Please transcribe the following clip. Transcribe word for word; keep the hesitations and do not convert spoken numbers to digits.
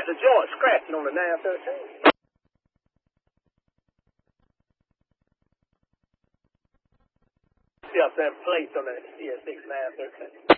the joint scratching on the nine thirteen. See, I said plates on the C S six nine thirteen.